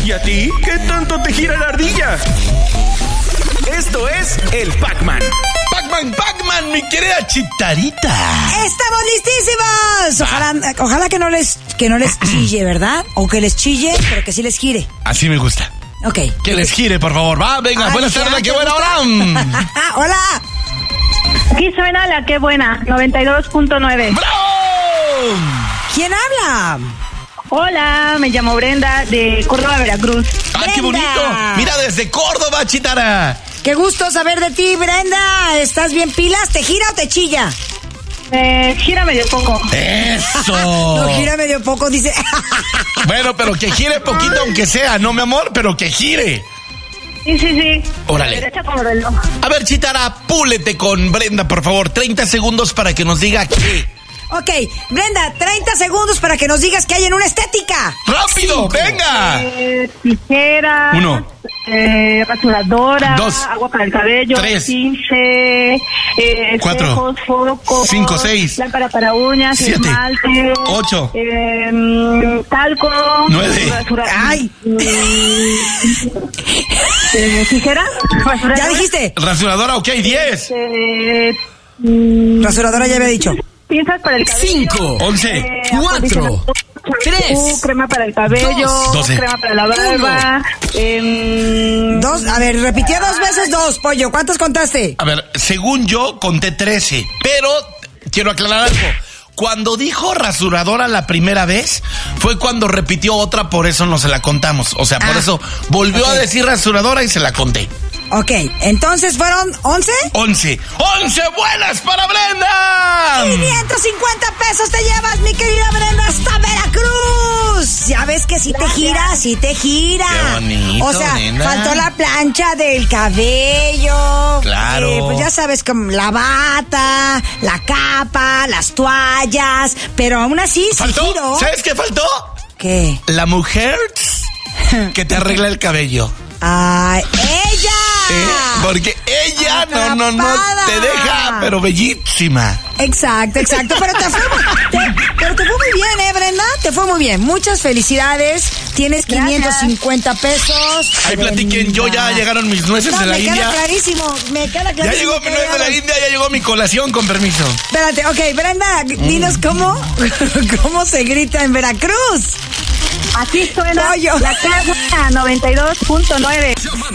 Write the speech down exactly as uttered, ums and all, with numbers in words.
¿Y a ti? ¿Qué tanto te gira la ardilla? Esto es el Pac-Man. Pac-Man, Pac-Man, mi querida Chitarita. ¡Estamos listísimos! Ojalá, ojalá que no les que no les chille, ¿verdad? O que les chille, pero que sí les gire. Así me gusta. Ok. Que les gire, por favor. Va, venga, Ay, buenas ya, tardes, ¿te qué buena hora. Hola. Aquí suena la que buena, noventa y dos punto nueve. ¡Bravo! ¿Quién habla? Hola, me llamo Brenda de Córdoba, Veracruz. ¡Ah, qué Brenda. bonito! Mira, desde Córdoba, Chitara. Qué gusto saber de ti, Brenda. ¿Estás bien pilas? ¿Te gira o te chilla? Eh, gira medio poco. ¡Eso! No, gira medio poco, dice. Bueno, pero que gire poquito aunque sea, ¿no, mi amor? Pero que gire. Sí, sí, sí. Órale. Derecha como reloj. A ver, Chitara, púlete con Brenda, por favor. treinta segundos para que nos diga qué. Ok, Brenda, treinta segundos para que nos digas qué hay en una estética. ¡Rápido! ¡Venga! Eh, tijera. Uno. Eh, rasuradora. Dos. Agua para el cabello. Tres. Pince. Eh, Cuatro. espejos, focos. Cinco, seis. Lámpara para uñas. Siete. Esmalte. Ocho. Eh, mm, talco. Nueve. Rasura- Ay. Mm, eh, ¿Tijera? Rasuradora. ¿Ya dijiste? Rasuradora, ok, diez. Eh, mm, Rasuradora ya había dicho. Pinzas para el cabello. Cinco, Eh, cuatro, tres, shampoo, crema para el cabello, dos, doce, crema para la barba. Eh, Dos, a ver, repitió dos veces dos, pollo. ¿Cuántos contaste? A ver, según yo, conté trece. Pero quiero aclarar algo. Cuando dijo rasuradora la primera vez, fue cuando repitió otra, por eso no se la contamos. O sea, por Ah, eso volvió ok. a decir rasuradora y se la conté. Ok, entonces fueron once. Once. ¡Once buenas para Brenda! quinientos cincuenta pesos te llevas, mi querida Brenda, hasta Veracruz. Ya ves que sí te gira, sí te gira. Qué bonito, O sea, nena. faltó la plancha del cabello. Claro. Eh, pues ya sabes, como la bata, la capa, las toallas. Pero aún así, sí ¿Faltó? giro. ¿Sabes qué faltó? ¿Qué? La mujer que te arregla el cabello. ¡Ay, ella! Eh, porque ella no, no, no Atrapada. te deja, pero bellísima. Exacto, exacto. Pero te fue, te- pero te fue muy bien, ¿eh, Brenda? Te fue muy bien. Muchas felicidades. Tienes quinientos cincuenta pesos. Ahí platiquen, yo ya llegaron mis nueces No, de la me India. queda clarísimo. Me queda clarísimo. Ya llegó mi que nuez de la llegaron. India, ya llegó mi colación, con permiso. Espérate, ok, Brenda, dinos cómo, cómo se grita en Veracruz. Aquí suena Pollo. la que buena, noventa y dos punto nueve.